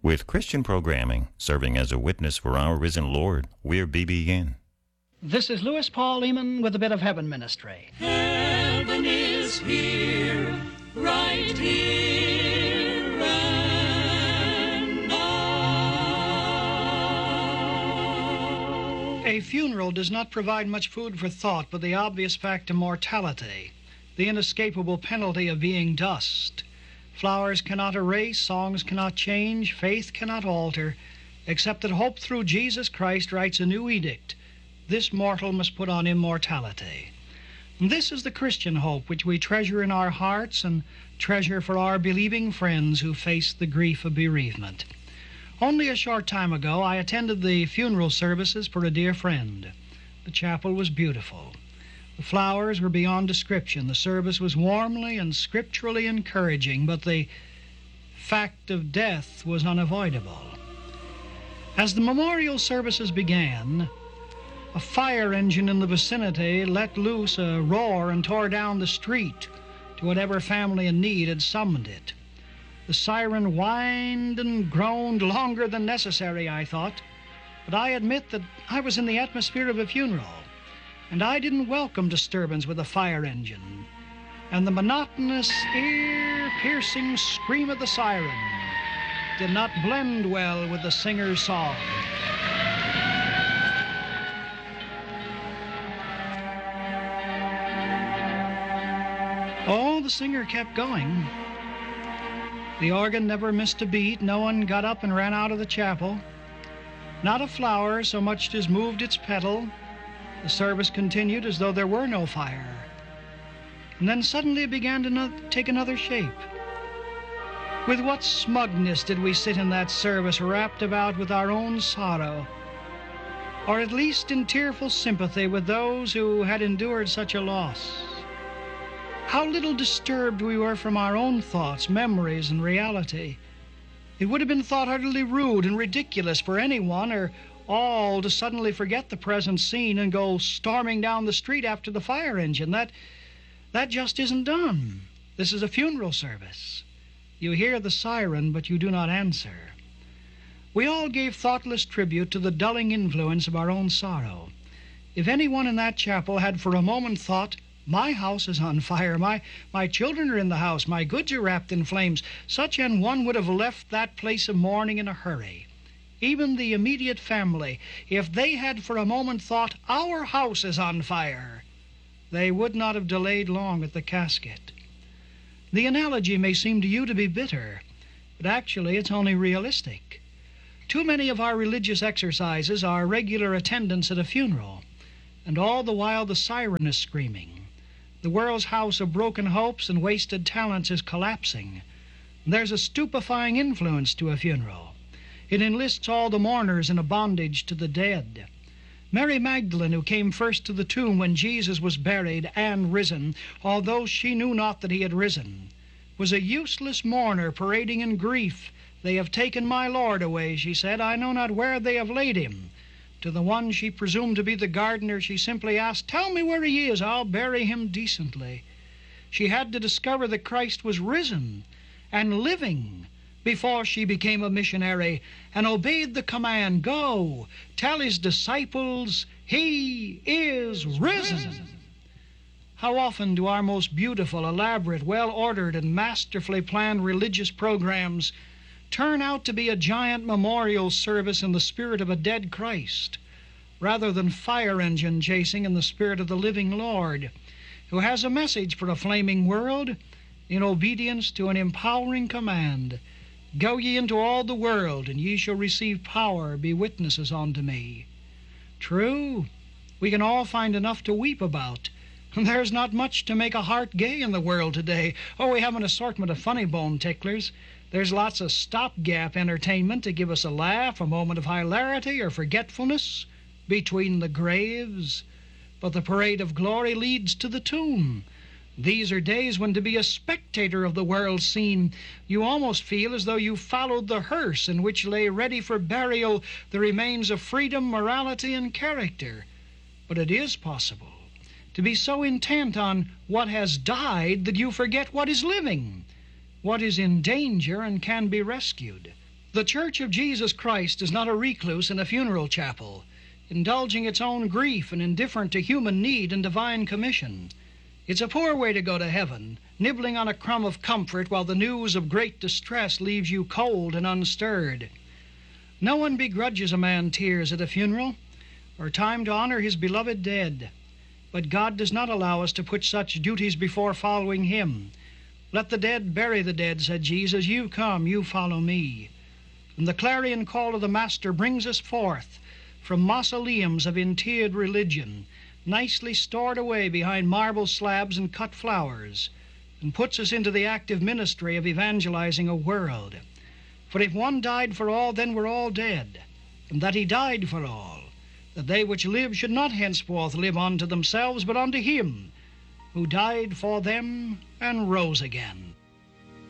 With Christian programming serving as a witness for our risen Lord, we're BBN. This is Louis Paul Lehman with a bit of Heaven Ministry. Heaven is here, right here and now. A funeral does not provide much food for thought, but the obvious fact of mortality, the inescapable penalty of being dust. Flowers cannot erase, songs cannot change, faith cannot alter, except that hope through Jesus Christ writes a new edict. This mortal must put on immortality. And this is the Christian hope which we treasure in our hearts and treasure for our believing friends who face the grief of bereavement. Only a short time ago I attended the funeral services for a dear friend. The chapel was beautiful. The flowers were beyond description. The service was warmly and scripturally encouraging, but the fact of death was unavoidable. As the memorial services began, a fire engine in the vicinity let loose a roar and tore down the street to whatever family in need had summoned it. The siren whined and groaned longer than necessary, I thought, but I admit that I was in the atmosphere of a funeral, and I didn't welcome disturbance with a fire engine. And the monotonous, ear-piercing scream of the siren did not blend well with the singer's song. Oh, the singer kept going. The organ never missed a beat. No one got up and ran out of the chapel. Not a flower so much as moved its petal. The service continued as though there were no fire. And then suddenly it began to take another shape. With what smugness did we sit in that service, wrapped about with our own sorrow, or at least in tearful sympathy with those who had endured such a loss. How little disturbed we were from our own thoughts, memories, and reality. It would have been thought utterly rude and ridiculous for anyone or all to suddenly forget the present scene and go storming down the street after the fire engine. That just isn't done. This is a funeral service. You hear the siren, but you do not answer. We all gave thoughtless tribute to the dulling influence of our own sorrow. If anyone in that chapel had for a moment thought, my house is on fire, my children are in the house, my goods are wrapped in flames, such an one would have left that place of mourning in a hurry. Even the immediate family, if they had for a moment thought, our house is on fire, they would not have delayed long at the casket. The analogy may seem to you to be bitter, but actually it's only realistic. Too many of our religious exercises are regular attendance at a funeral, and all the while the siren is screaming. The world's house of broken hopes and wasted talents is collapsing. There's a stupefying influence to a funeral. It enlists all the mourners in a bondage to the dead. Mary Magdalene, who came first to the tomb when Jesus was buried and risen, although she knew not that he had risen, was a useless mourner parading in grief. They have taken my Lord away, she said. I know not where they have laid him. To the one she presumed to be the gardener, she simply asked, tell me where he is, I'll bury him decently. She had to discover that Christ was risen and living before she became a missionary and obeyed the command, go, tell his disciples, he is risen. How often do our most beautiful, elaborate, well-ordered, and masterfully planned religious programs turn out to be a giant memorial service in the spirit of a dead Christ, rather than fire engine chasing in the spirit of the living Lord, who has a message for a flaming world in obedience to an empowering command. Go ye into all the world, and ye shall receive power, be witnesses unto me. True, we can all find enough to weep about. There's not much to make a heart gay in the world today. Oh, we have an assortment of funny bone ticklers. There's lots of stopgap entertainment to give us a laugh, a moment of hilarity or forgetfulness between the graves. But the parade of glory leads to the tomb. These are days when to be a spectator of the world's scene, you almost feel as though you followed the hearse in which lay ready for burial the remains of freedom, morality, and character. But it is possible to be so intent on what has died that you forget what is living, what is in danger and can be rescued. The Church of Jesus Christ is not a recluse in a funeral chapel, indulging its own grief and indifferent to human need and divine commission. It's a poor way to go to heaven, nibbling on a crumb of comfort while the news of great distress leaves you cold and unstirred. No one begrudges a man tears at a funeral, or time to honor his beloved dead. But God does not allow us to put such duties before following Him. Let the dead bury the dead, said Jesus. You come, you follow me. And the clarion call of the Master brings us forth from mausoleums of interred religion, nicely stored away behind marble slabs and cut flowers, and puts us into the active ministry of evangelizing a world. For if one died for all, then we're all dead, and that He died for all, that they which live should not henceforth live unto themselves, but unto Him who died for them and rose again.